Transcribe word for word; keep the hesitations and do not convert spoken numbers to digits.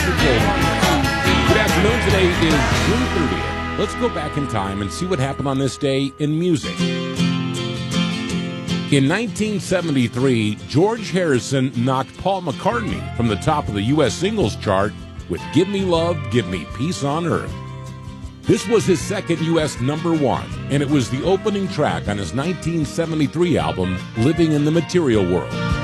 Good afternoon. Today is June thirtieth. Let's go back in time and see what happened on this day in music. In nineteen seventy-three, George Harrison knocked Paul McCartney from the top of the U S singles chart with Give Me Love, Give Me Peace on Earth. This was his second U S number one, and it was the opening track on his nineteen seventy-three album, Living in the Material World.